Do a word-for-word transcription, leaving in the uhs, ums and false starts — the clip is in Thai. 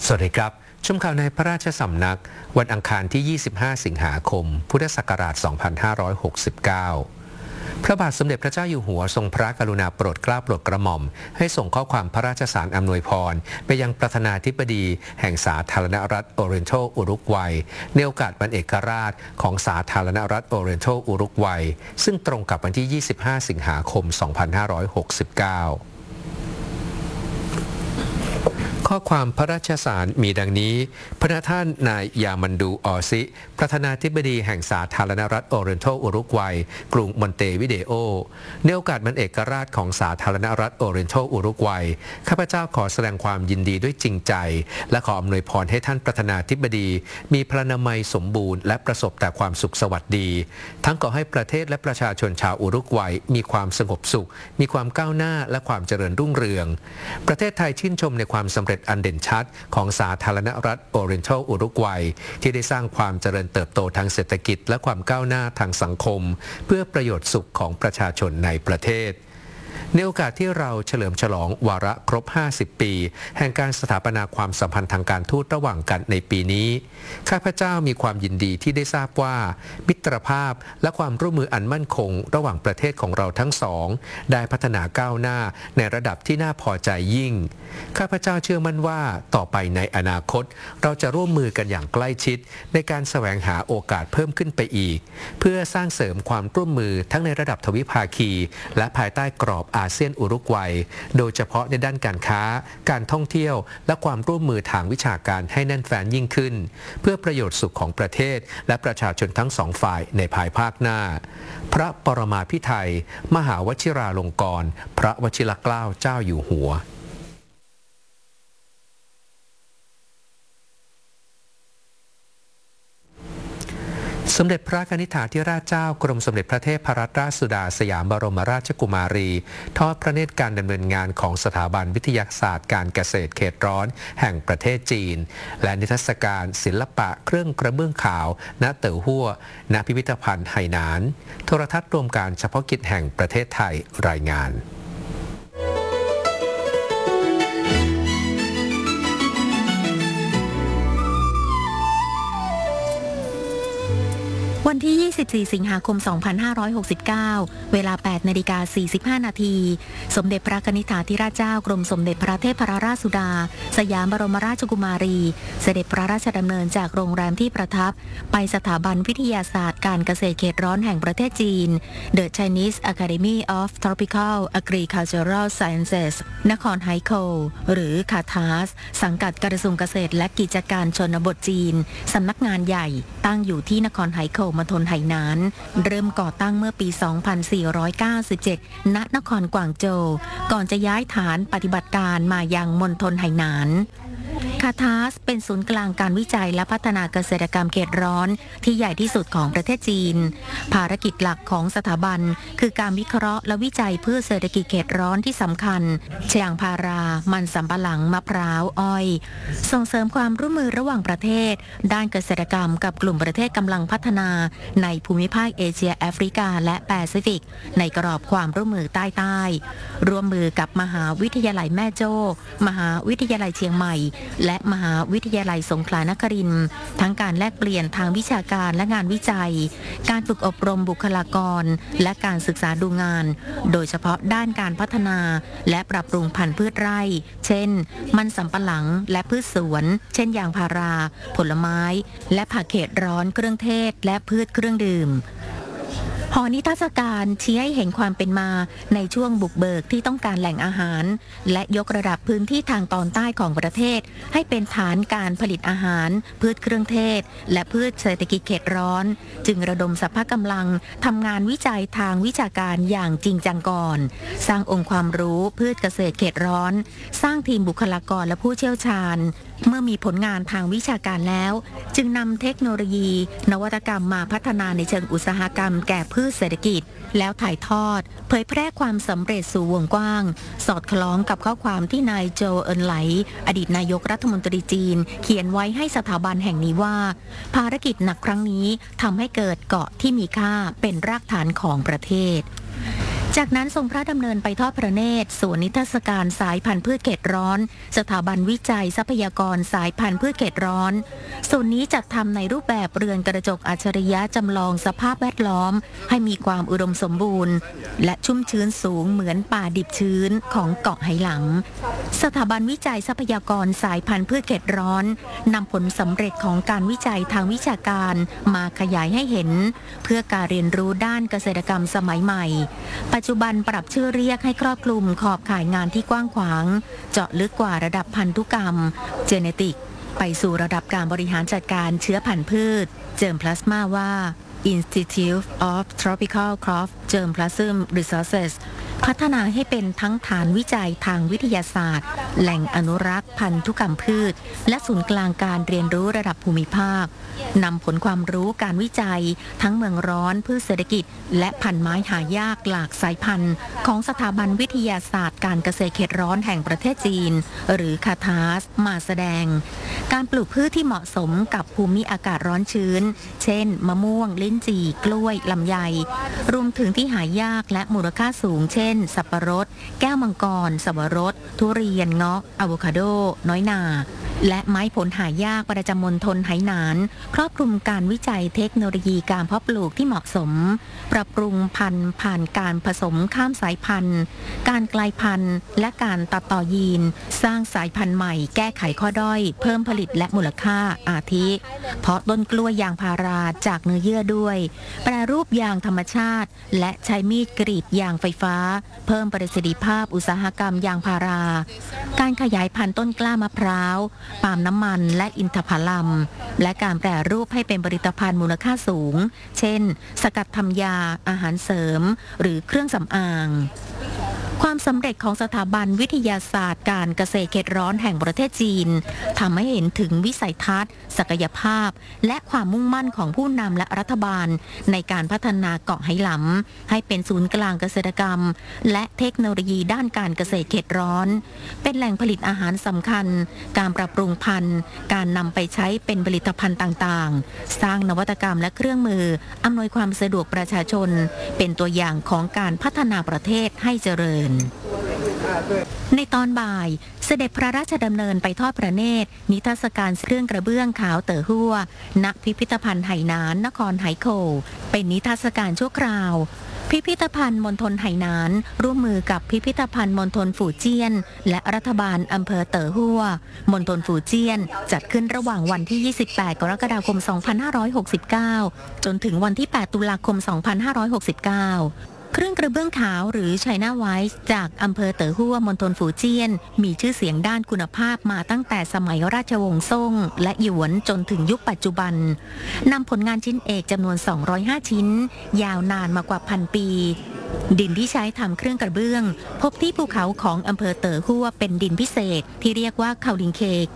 สวัสดีครับชมข่าวในพระราชสำนักวันอังคารที่ ยี่สิบห้า สิงหาคม พุทธศักราช สองพันห้าร้อยหกสิบเก้า พระบาทสมเด็จพระเจ้าอยู่หัวทรงพระกรุณาโปรดเกล้าโปรดกระหม่อมให้ส่งข้อความพระราชสารอำนวยพรไปยังประธานาธิบดีแห่งสาธารณรัฐโอเรนโตอุรุกวัยในโอกาสวันเอกราชของสาธารณรัฐโอเรนโตอุรุกวัยซึ่งตรงกับวันที่ ยี่สิบห้า สิงหาคม สองพันห้าร้อยหกสิบเก้าข้อความพระราชสารมีดังนี้พระท่านนายยามันดูออซิประธานาธิบดีแห่งสาธารณรัฐโอเรนโตอุรุกวัยกรุงมอนเตวิเดโอในโอกาสวันเอกราชของสาธารณรัฐโอเรนโตอุรุกวัยข้าพเจ้าขอแสดงความยินดีด้วยจริงใจและขออำนวยพรให้ท่านประธานาธิบดีมีพลานามัยสมบูรณ์และประสบแต่ความสุขสวัสดีทั้งขอให้ประเทศและประชาชนชาวอุรุกวัยมีความสงบสุขมีความก้าวหน้าและความเจริญรุ่งเรืองประเทศไทยชื่นชมในความสำเร็จอันเด่นชัดของสาธารณรัฐโอเรนโตอุรุกวัยที่ได้สร้างความเจริญเติบโตทางเศรษฐกิจและความก้าวหน้าทางสังคมเพื่อประโยชน์สุขของประชาชนในประเทศในโอกาสที่เราเฉลิมฉลองวาระครบห้าสิบปีแห่งการสถาปนาความสัมพันธ์ทางการทูตระหว่างกันในปีนี้ข้าพเจ้ามีความยินดีที่ได้ทราบว่ามิตรภาพและความร่วมมืออันมั่นคงระหว่างประเทศของเราทั้งสองได้พัฒนาก้าวหน้าในระดับที่น่าพอใจยิ่งข้าพเจ้าเชื่อมั่นว่าต่อไปในอนาคตเราจะร่วมมือกันอย่างใกล้ชิดในการแสวงหาโอกาสเพิ่มขึ้นไปอีกเพื่อสร้างเสริมความร่วมมือทั้งในระดับทวิภาคีและภายใต้กรอบอาเซียนอุรุกวัยโดยเฉพาะในด้านการค้าการท่องเที่ยวและความร่วมมือทางวิชาการให้แน่นแฟ้นยิ่งขึ้นเพื่อประโยชน์สุขของประเทศและประชาชนทั้งสองฝ่ายในภายภาคหน้าพระปรมาภิไธยมหาวชิราลงกรณ์พระวชิรเกล้าเจ้าอยู่หัวสมเด็จพระกนิษฐาธิราชเจ้ากรมสมเด็จพระเทพรัตนราชสุดาสยามบรมราชกุมารีทอดพระเนตรการดำเนินงานของสถาบันวิทยาศาสตร์การเกษตรเขตร้อนแห่งประเทศจีนและนิทรรศการศิลปะเครื่องกระเบื้องขาวณเต๋อฮั่วณพิพิธภัณฑ์ไหหนานโทรทัศน์รวมการเฉพาะกิจแห่งประเทศไทยรายงานวันที่ ยี่สิบสี่ สิงหาคม สองพันห้าร้อยหกสิบเก้า เวลา แปดนาฬิกาสี่สิบห้า นาที สมเด็จพระกนิษฐาธิราชเจ้ากรมสมเด็จพระเทพรัตนราชสุดาสยามบรมราชกุมารีเสด็จพระราชดำเนินจากโรงแรมที่ประทับไปสถาบันวิทยาศาสตร์การเกษตรเขตร้อนแห่งประเทศจีน The Chinese Academy of Tropical Agricultural Sciences นครไฮโคลหรือคาทาสสังกัดกระทรวงเกษตรและกิจการชนบทจีนสำนักงานใหญ่ตั้งอยู่ที่นครไฮโคลมณฑลไหหนานเริ่มก่อตั้งเมื่อปี สองพันสี่ร้อยเก้าสิบเจ็ด ณ นครกวางโจวก่อนจะย้ายฐานปฏิบัติการมายังมณฑลไหหนานคาทาสเป็นศูนย์กลางการวิจัยและพัฒนาเกษตรกรรมเขตร้อนที่ใหญ่ที่สุดของประเทศจีนภารกิจหลักของสถาบันคือการวิเคราะห์และวิจัยเพื่อเศรษฐกิจเขตร้อนที่สำคัญเชียงพารามันสำปะหลังมะพร้าวอ้อยส่งเสริมความร่วมมือระหว่างประเทศด้านเกษตรกรรมกับกลุ่มประเทศกำลังพัฒนาในภูมิภาคเอเชียแอฟริกาและแปซิฟิกในกรอบความร่วมมือใต้ใต้ร่วมมือกับมหาวิทยาลัยแม่โจ้มหาวิทยาลัยเชียงใหม่และมหาวิทยาลัยสงขลานครินทร์ทั้งการแลกเปลี่ยนทางวิชาการและงานวิจัยการฝึกอบรมบุคลากรและการศึกษาดูงานโดยเฉพาะด้านการพัฒนาและปรับปรุงพันธุ์พืชไร่เช่นมันสำปะหลังและพืชสวนเช่นยางพาราผลไม้และผักเขตร้อนเครื่องเทศและพืชเครื่องดื่มหอนิทรรศการชี้ให้เห็นความเป็นมาในช่วงบุกเบิกที่ต้องการแหล่งอาหารและยกระดับพื้นที่ทางตอนใต้ของประเทศให้เป็นฐานการผลิตอาหารพืชเครื่องเทศและพืชเศรษฐกิจเขตร้อนจึงระดมสรรพกำลังทำงานวิจัยทางวิชาการอย่างจริงจังก่อนสร้างองค์ความรู้พืชเกษตรเขตร้อนสร้างทีมบุคลากรและผู้เชี่ยวชาญเมื่อมีผลงานทางวิชาการแล้วจึงนำเทคโนโลยีนวัตกรรมมาพัฒนาในเชิงอุตสาหกรรมแก่พืชเศรษฐกิจแล้วถ่ายทอดเผยแพร่ความสำเร็จสู่วงกว้างสอดคล้องกับข้อความที่นายโจเอินไหลอดีตนายกรัฐมนตรีจีนเขียนไว้ให้สถาบันแห่งนี้ว่าภารกิจหนักครั้งนี้ทำให้เกิดเกาะที่มีค่าเป็นรากฐานของประเทศจากนั้นทรงพระดำเนินไปทอดพระเนตรสวนนิทรรศการสายพันธุ์พืชเขตร้อนสถาบันวิจัยทรัพยากรสายพันธุ์พืชเขตร้อนส่วนนี้จัดทำในรูปแบบเรือนกระจกอัจฉริยะจำลองสภาพแวดล้อมให้มีความอุดมสมบูรณ์และชุ่มชื้นสูงเหมือนป่าดิบชื้นของเกาะไหหลำสถาบันวิจัยทรัพยากรสายพันธุ์พืชเขตร้อนนำผลสำเร็จของการวิจัยทางวิชาการมาขยายให้เห็นเพื่อการเรียนรู้ด้านเกษตรกรรมสมัยใหม่ปัจจุบันปรับชื่อเรียกให้ครอบคลุมขอบข่ายงานที่กว้างขวางเจาะลึกกว่าระดับพันธุกรรมเจเนติกไปสู่ระดับการบริหารจัดการเชื้อพันธุ์พืชเจิมพลาสมาว่า Institute of Tropical Crop Germplasm Resources พัฒนาให้เป็นทั้งฐานวิจัยทางวิทยาศาสตร์แหล่งอนุรักษ์พันธุกรรมพืชและศูนย์กลางการเรียนรู้ระดับภูมิภาคนำผลความรู้การวิจัยทั้งเมืองร้อนพืชเศรษฐกิจและพันธุ์ไม้หายากหลากสายพันธุ์ของสถาบันวิทยาศาสตร์การเกษตรเขตร้อนแห่งประเทศจีนหรือคาทาสมาแสดงการปลูกพืชที่เหมาะสมกับภูมิอากาศร้อนชื้นเช่นมะม่วงลิ้นจี่กล้วยลำไยรวมถึงที่หายากและมูลค่าสูงเช่นสับปะรดแก้วมังกรสับปะรดทุเรียนเงาะอะโวคาโดน้อยนาและไม้ผลหายากประจำมณฑลไหหนานครอบคลุมการวิจัยเทคโนโลยีการเพาะปลูกที่เหมาะสมปรับปรุงพันธุ์ผ่านการผสมข้ามสายพันธุ์การกลายพันธุ์และการตัดต่อยีนสร้างสายพันธุ์ใหม่แก้ไขข้อด้อยเพิ่มผลิตและมูลค่าอาทิเพาะต้นกล้วยยางพาราจากเนื้อเยื่อด้วยแปรรูปยางธรรมชาติและใช้มีดกรีดยางไฟฟ้าเพิ่มประสิทธิภาพอุตสาหกรรมยางพาราการขยายพันธุ์ต้นกล้ามะพร้าวปาล์มน้ำมันและอินทผลัมและการแปรรูปให้เป็นผลิตภัณฑ์มูลค่าสูงเช่นสกัดทำยาอาหารเสริมหรือเครื่องสำอางความสำเร็จของสถาบันวิทยาศาสตร์การเกษตรเขตร้อนแห่งประเทศจีนทำให้เห็นถึงวิสัยทัศน์ศักยภาพและความมุ่งมั่นของผู้นำและรัฐบาลในการพัฒนาเกาะไหหลำให้เป็นศูนย์กลางเกษตรกรรมและเทคโนโลยีด้านการเกษตรเขตร้อนเป็นแหล่งผลิตอาหารสำคัญการปรับปรุงพันธุ์การนำไปใช้เป็นผลิตภัณฑ์ต่างๆสร้างนวัตกรรมและเครื่องมืออำนวยความสะดวกประชาชนเป็นตัวอย่างของการพัฒนาประเทศให้เจริญในตอนบ่ายเสด็จพระราชดำเนินไปทอดพระเนตรนิทรรศการเครื่องกระเบื้องขาวเต๋อหัวณพิพิธภัณฑ์ไหหนานนครไหโขเป็นนิทรรศการชั่วคราวพิพิธภัณฑ์มณฑลไหหนานร่วมมือกับพิพิธภัณฑ์มณฑลฝูเจี้ยนและรัฐบาลอำเภอเต๋อหัวมณฑลฝูเจี้ยนจัดขึ้นระหว่างวันที่ยี่สิบแปดกรกฎาคมสองพันห้าร้อยหกสิบเก้าจนถึงวันที่แปดตุลาคมสองพันห้าร้อยหกสิบเก้าเครื่องกระเบื้องขาวหรือไชน่าไวท์จากอำเภอเต๋อหัวมณฑลฝูเจี้ยนมีชื่อเสียงด้านคุณภาพมาตั้งแต่สมัยราชวงศ์ซ่งและหยวนจนถึงยุคปัจจุบันนำผลงานชิ้นเอกจำนวนสองร้อยห้าชิ้นยาวนานมากว่าพันปีดินที่ใช้ทำเครื่องกระเบื้องพบที่ภูเขาของอำเภอเต๋อหัวเป็นดินพิเศษที่เรียกว่าเขาลิงเค